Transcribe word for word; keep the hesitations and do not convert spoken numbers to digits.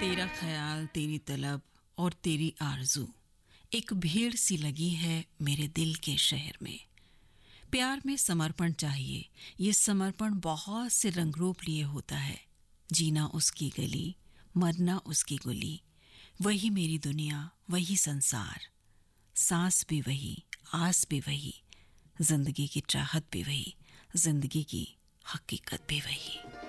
तेरा ख्याल, तेरी तलब और तेरी आरज़ू एक भीड़ सी लगी है मेरे दिल के शहर में। प्यार में समर्पण चाहिए, ये समर्पण बहुत से रंग रूप लिए होता है। जीना उसकी गली, मरना उसकी गुली, वही मेरी दुनिया, वही संसार। सांस भी वही, आस भी वही, जिंदगी की चाहत भी वही, जिंदगी की हकीकत भी वही।